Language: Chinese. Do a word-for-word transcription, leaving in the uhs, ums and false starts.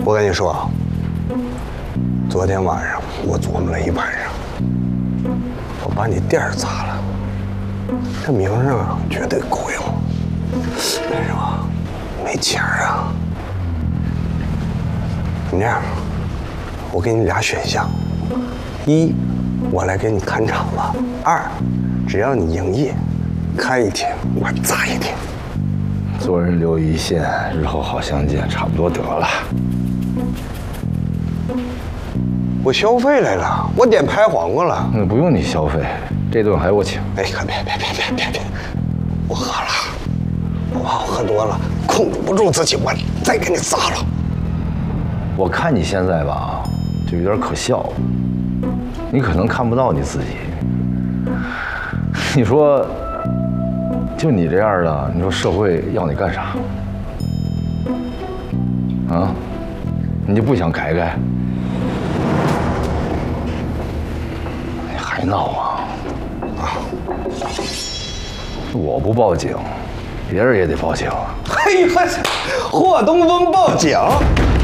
我跟你说啊，昨天晚上我琢磨了一晚上，我把你店儿砸了，这名声啊绝对够用，但是吧，没钱啊。你这样，我给你俩选项：一，我来给你看场子；二，只要你营业，开一天我砸一天。 做人留一线，日后好相见，差不多得了。 我消费来了，我点拍黄瓜了。 那不用你消费，这顿还我请。 哎，可别别别别别别！我喝了，我怕我喝多了控制不住自己，我再给你砸了。 我看你现在吧，就有点可笑。你可能看不到你自己。你说，就你这样的，你说社会要你干啥？啊？你就不想改改？你还闹啊？啊！我不报警，别人也得报警。 哎呀，霍东风报警！